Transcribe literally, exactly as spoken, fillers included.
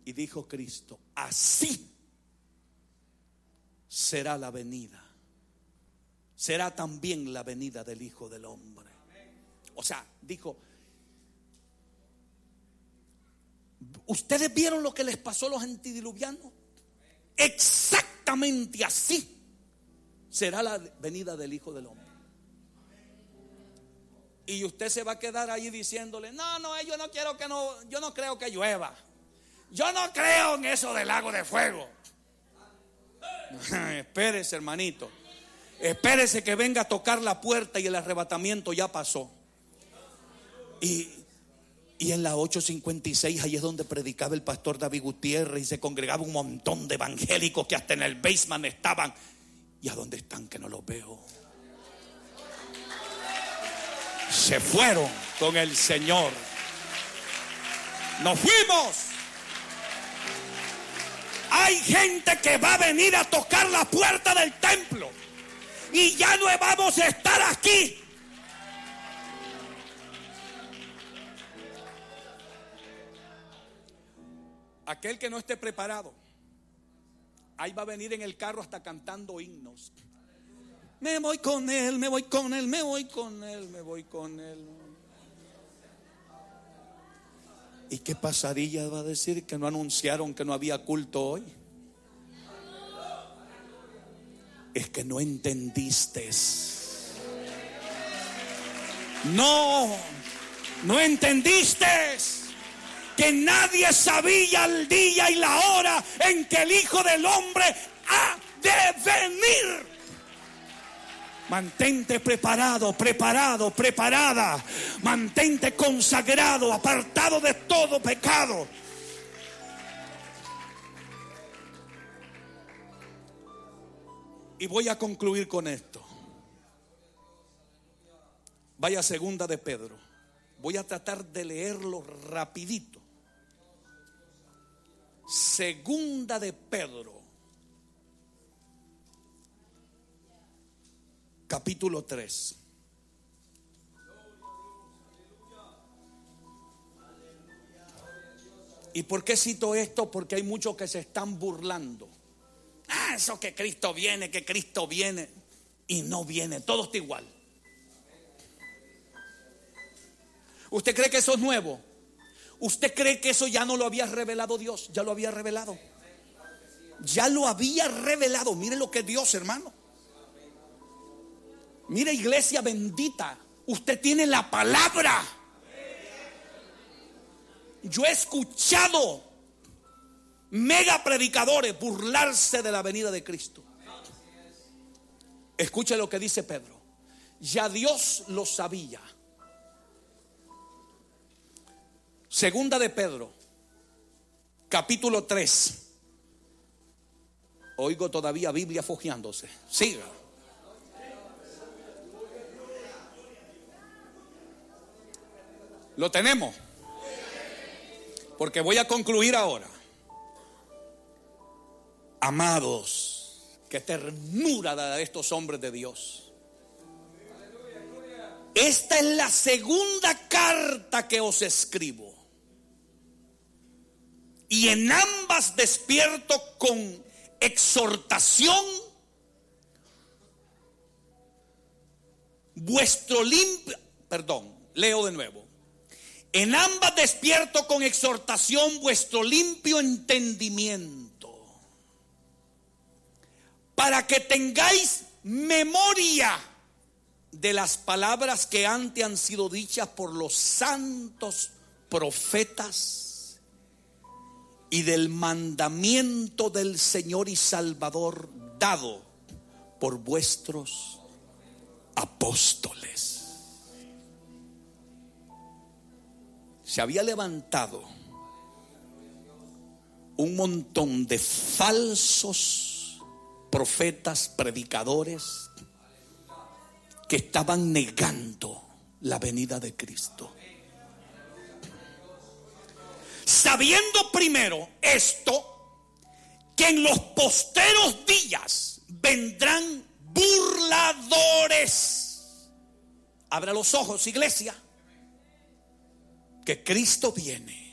Y dijo Cristo: así será la venida, será también la venida del Hijo del Hombre. O sea, dijo: ¿ustedes vieron lo que les pasó a los antediluvianos? Exactamente así será la venida del Hijo del Hombre. Y usted se va a quedar ahí diciéndole: no, no, yo no quiero que no, yo no creo que llueva. Yo no creo en eso del lago de fuego. Espérese, hermanito. Espérese que venga a tocar la puerta y el arrebatamiento ya pasó. Y, y en la ocho cincuenta y seis, ahí es donde predicaba el pastor David Gutiérrez, y se congregaba un montón de evangélicos que hasta en el basement estaban. ¿Y a dónde están que no los veo? Se fueron con el Señor. Nos fuimos. Hay gente que va a venir a tocar la puerta del templo y ya no vamos a estar aquí. Aquel que no esté preparado, ahí va a venir en el carro hasta cantando himnos. Me voy con él, me voy con él, me voy con él, me voy con él. ¿Y qué pasadilla va a decir? Que no anunciaron que no había culto hoy. Es que no entendiste. No, no entendiste que nadie sabía el día y la hora en que el Hijo del Hombre ha de venir. Mantente preparado, preparado, preparada. Mantente consagrado, apartado de todo pecado. Y voy a concluir con esto. Vaya a segunda de Pedro. Voy a tratar de leerlo rapidito. Segunda de Pedro, capítulo tres. ¿Y por qué cito esto? Porque hay muchos que se están burlando. Ah, eso que Cristo viene, que Cristo viene. Y no viene, todo está igual. ¿Usted cree que eso es nuevo? ¿Usted cree que eso ya no lo había revelado Dios? Ya lo había revelado. Ya lo había revelado. Mire lo que es Dios, hermano. Mire, iglesia bendita, usted tiene la palabra. Yo he escuchado mega predicadores burlarse de la venida de Cristo. Escuche lo que dice Pedro. Ya Dios lo sabía. Segunda de Pedro, capítulo tres. Oigo todavía Biblia fojeándose. Siga. ¿Lo tenemos? Porque voy a concluir ahora. Amados, qué ternura de estos hombres de Dios. Esta es la segunda carta que os escribo. Y en ambas despierto con exhortación vuestro limpio, perdón, leo de nuevo. En ambas despierto con exhortación vuestro limpio entendimiento, para que tengáis memoria de las palabras que antes han sido dichas por los santos profetas y del mandamiento del Señor y Salvador dado por vuestros apóstoles. Se había levantado un montón de falsos profetas, predicadores, que estaban negando la venida de Cristo. Sabiendo primero esto, que en los posteros días vendrán burladores. Abra los ojos, iglesia, que Cristo viene